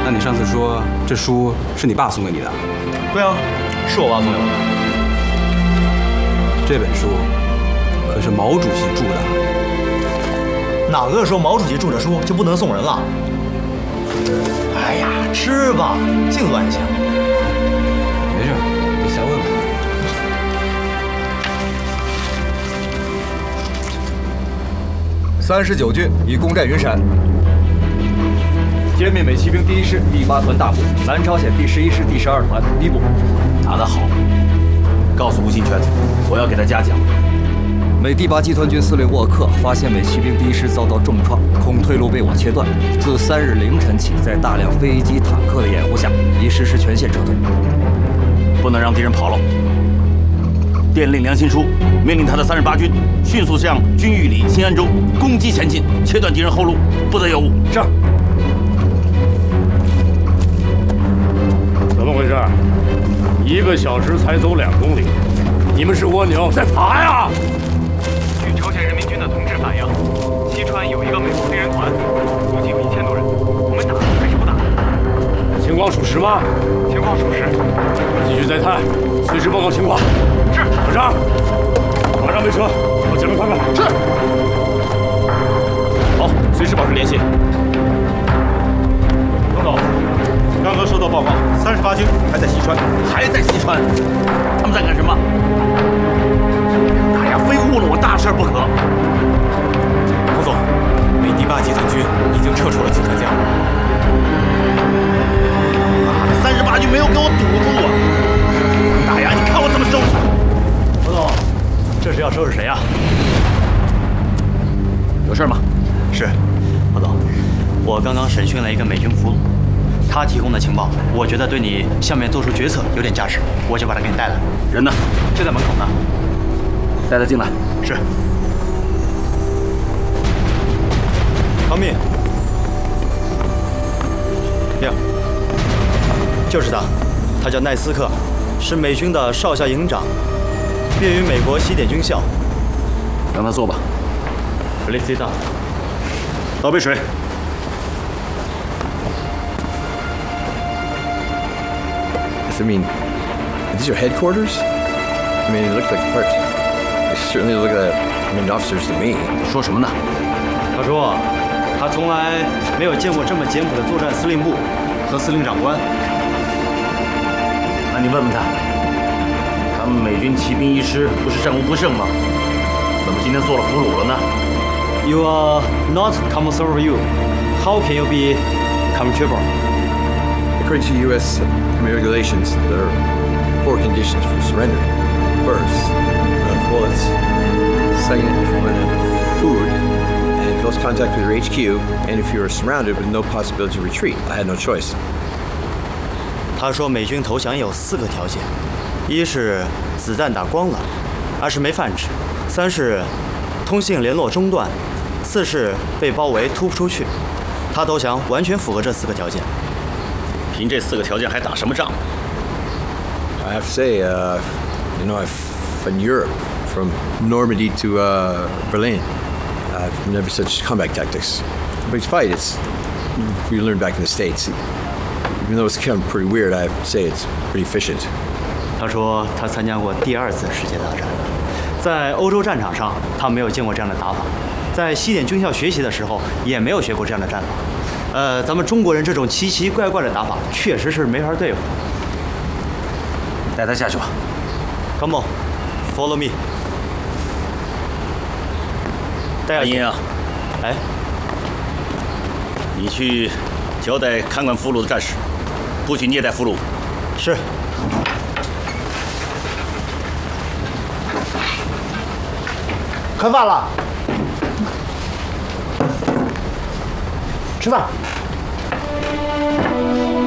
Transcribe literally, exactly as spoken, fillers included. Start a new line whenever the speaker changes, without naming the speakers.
那你上次说这书是你爸送给你的？
对啊，是我爸送给我的。
这本书可是毛主席著的。
哪个说毛主席著的书就不能送人了？哎呀，吃吧，净乱想。
没事，你瞎问问。
三十九军已攻占云山，歼灭美骑兵第一师第八团大部，南朝鲜第十一师第十二团一部。
打得好！告诉吴金泉，我要给他嘉奖。
美第八集团军司令沃克发现美骑兵第一师遭到重创，恐退路被我切断。自三日凌晨起，在大量飞机、坦克的掩护下，已实施全线撤退。
不能让敌人跑了。电令梁兴书，命令他的三十八军迅速向军峪里、新安州攻击前进，切断敌人后路，不得有误。
是。
怎么回事？一个小时才走两公里，你们是蜗牛在爬呀？
据朝鲜人民军的同志反映，西川有一个美国黑人团，估计有一千多人。我们打还是不打？
情况属实吗？
情况属实。
继续再探，随时报告情况。
是。
马上，马上备车，到前面看看。
是。
好，随时保持联系。
董总，刚刚收到报告，三十八军还在西川，
还在西川，他们在干什么？哎呀，非误了我大事不可！
董总，美第八集团军已经撤出了锦川江。
三十八军没有给我堵住啊！大牙，你看我怎么收拾？
董总，这是要收拾谁啊？
有事吗？
是，何总，我刚刚审讯了一个美军俘虏，他提供的情报，我觉得对你下面做出决策有点价值，我就把他给你带来。
人呢？
就在门口呢。
带他进来。
是。康密，呀，就是他，他叫奈斯克，是美军的少校营长，毕业于美国西点军校。
让他坐吧。
Please sit down。
倒杯水。
I mean, are these your headquarters? I mean, it looks like parts. They certainly look like I mean, officers to me.
说什么呢？
他说，他从来没有见过这么简朴的作战司令部和司令长官。
那你问问他，他们美军骑兵一师不是战无不胜吗？怎么今天做了俘虏了呢
You are not commissar you. How can you be comfortable?
According to U S regulations, there are four conditions for surrender. First, enough bullets. Second, if you run out of food and close contact with your H Q, and if you are surrounded with no possibility to retreat. I had no choice.
他说美军投降有四个条件：一是子弹打光了，二是没饭吃，三是通信联络中断，四是被包围突不出去。他投降完全符合这四个条件。
凭这四个条件还打什么仗？
I have to say, uh, you know, I've in Europe, from Normandy to uh, Berlin, I've never such combat tactics. But it's fight, it's we learned back in the States. Even though it's kind of pretty weird, I have to say it's pretty efficient.
他说他参加过第二次世界大战，在欧洲战场上他没有见过这样的打法，在西点军校学习的时候也没有学过这样的战法。呃，咱们中国人这种奇奇怪怪的打法，确实是没法对付。
带他下去吧。
Come on, follow me. 戴
安英啊，
哎，
你去交代看管俘虏的战士，不许虐待俘虏。
是。
吃饭了，吃饭。